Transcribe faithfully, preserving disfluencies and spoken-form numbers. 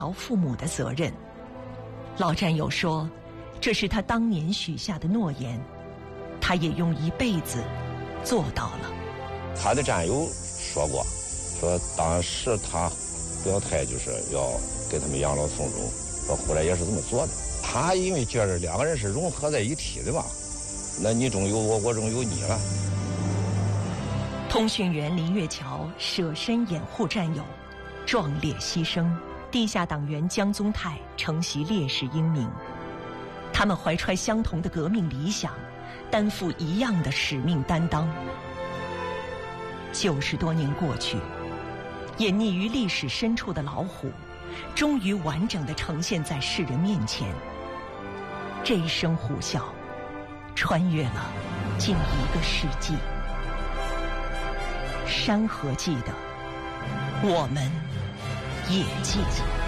父母的责任。老战友说，这是他当年许下的诺言，他也用一辈子做到了。 他的战友说过，说当时他表态就是要给他们养老送终，说后来也是这么做的。他因为觉得两个人是融合在一起的吧，那你中有我，我中有你了。 通讯员林月桥舍身掩护战友，壮烈牺牲；地下党员江宗泰承袭烈士英名。他们怀揣相同的革命理想，担负一样的使命担当。九十多年过去，隐匿于历史深处的老虎，终于完整地呈现在世人面前。这一声虎啸，穿越了近一个世纪。山河记得，我们也记记。